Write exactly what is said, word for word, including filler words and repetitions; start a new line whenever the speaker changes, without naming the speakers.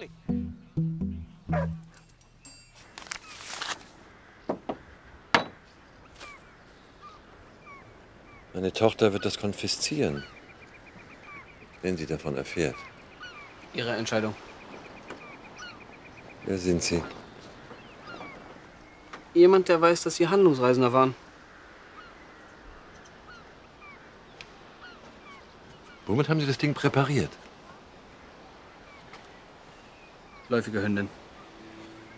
Charlie.
Meine Tochter wird das konfiszieren, wenn sie davon erfährt.
Ihre Entscheidung.
Wer sind Sie?
Jemand, der weiß, dass Sie Handlungsreisender waren.
Womit haben Sie das Ding präpariert?
Läufige Hündin.